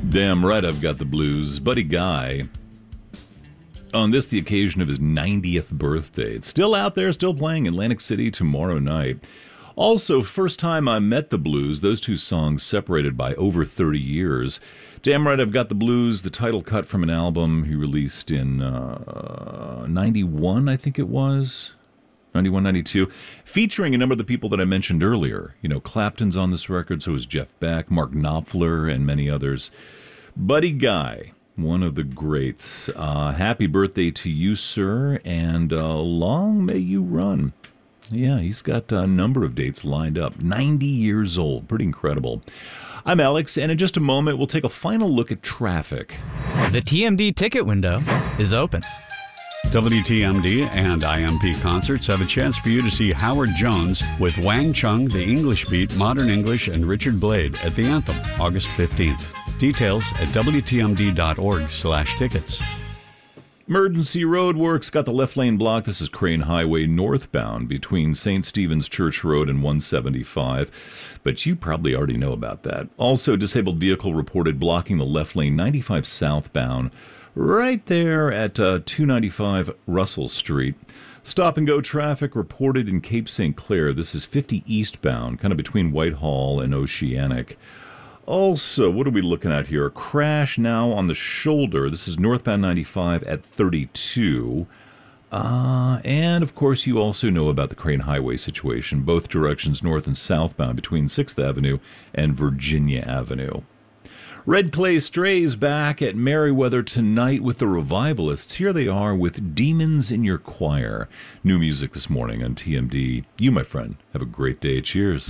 Damn right I've got the blues. Buddy Guy, on this, the occasion of his 90th birthday. It's still out there, still playing in Atlantic City tomorrow night. Also, first time I met the blues, those two songs separated by over 30 years. Damn right I've got the blues, the title cut from an album he released in 91, I think it was. 91, 92, featuring a number of the people that I mentioned earlier. You know, Clapton's on this record, so is Jeff Beck, Mark Knopfler, and many others. Buddy Guy, one of the greats. Happy birthday to you, sir, and long may you run. Yeah, he's got a number of dates lined up. 90 years old. Pretty incredible. I'm Alex, and in just a moment, we'll take a final look at traffic. The TMD ticket window is open. WTMD and IMP Concerts have a chance for you to see Howard Jones with Wang Chung, The English Beat, Modern English, and Richard Blade at the Anthem, August 15th. Details at WTMD.org/tickets. Emergency roadworks got the left lane blocked. This is Crane Highway northbound between St. Stephen's Church Road and 175. But you probably already know about that. Also, disabled vehicle reported blocking the left lane 95 southbound right there at 295 Russell Street. Stop and go traffic reported in Cape St. Clair. This is 50 eastbound, kind of between Whitehall and Oceanic. Also, what are we looking at here? A crash now on the shoulder. This is northbound 95 at 32. And, of course, you also know about the Crane Highway situation, both directions north and southbound between 6th Avenue and Virginia Avenue. Red Clay Strays back at Merriweather tonight with the Revivalists. Here they are with Demons in Your Choir. New music this morning on TMD. You, my friend, have a great day. Cheers.